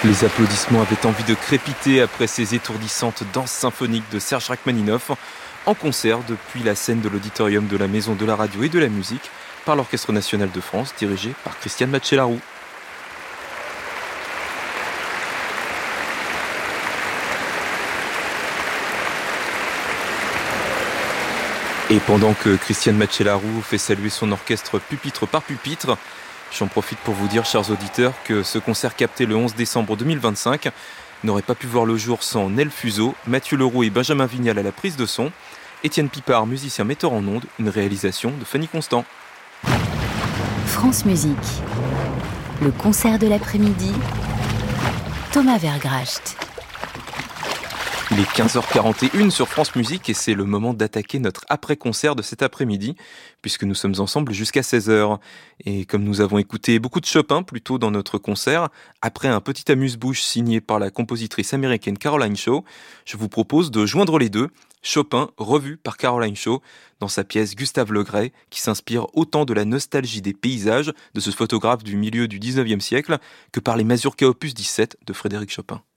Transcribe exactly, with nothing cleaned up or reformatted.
Les applaudissements avaient envie de crépiter après ces étourdissantes danses symphoniques de Serge Rachmaninoff, en concert depuis la scène de l'auditorium de la Maison de la Radio et de la Musique, par l'Orchestre National de France, dirigé par Christiane Matchelarou. Et pendant que Christiane Matchelarou fait saluer son orchestre pupitre par pupitre, j'en profite pour vous dire, chers auditeurs, que ce concert capté le onze décembre deux mille vingt-cinq n'aurait pas pu voir le jour sans Nel Fuseau, Mathieu Leroux et Benjamin Vignal à la prise de son, Étienne Pipard, musicien metteur en ondes, une réalisation de Fanny Constant. France Musique, le concert de l'après-midi, Thomas Vergracht. Il est quinze heures quarante et une sur France Musique et c'est le moment d'attaquer notre après-concert de cet après-midi, puisque nous sommes ensemble jusqu'à seize heures. Et comme nous avons écouté beaucoup de Chopin plus tôt dans notre concert, après un petit amuse-bouche signé par la compositrice américaine Caroline Shaw, je vous propose de joindre les deux, Chopin revu par Caroline Shaw dans sa pièce Gustave Le Gray, qui s'inspire autant de la nostalgie des paysages de ce photographe du milieu du dix-neuvième siècle que par les Mazurka opus dix-sept de Frédéric Chopin.